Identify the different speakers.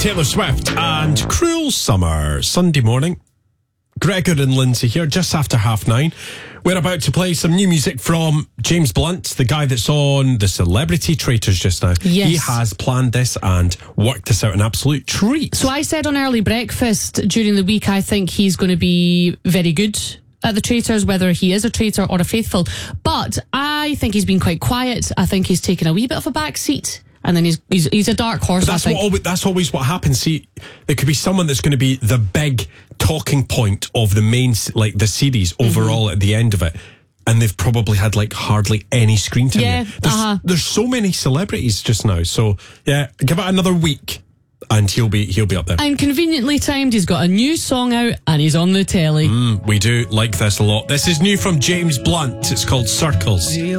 Speaker 1: Taylor Swift and Cruel Summer. Sunday morning. Gregor and Lindsay here, just after 9:30. We're about to play some new music from James Blunt, the guy that's on the Celebrity Traitors just now.
Speaker 2: Yes.
Speaker 1: He has planned this and worked this out an absolute treat.
Speaker 2: So I said on Early Breakfast during the week, I think he's going to be very good at the Traitors, whether he is a traitor or a faithful. But I think he's been quite quiet. I think he's taken a wee bit of a back seat. And then he's a dark horse.
Speaker 1: But that's always what happens. See, there could be someone that's going to be the big talking point of the main, like the series overall at the end of it, and they've probably had like hardly any screen time.
Speaker 2: Yeah,
Speaker 1: there's so many celebrities just now. So yeah, give it another week, and he'll be up there.
Speaker 2: And conveniently timed, he's got a new song out, and he's on the telly.
Speaker 1: We do like this a lot. This is new from James Blunt. It's called Circles.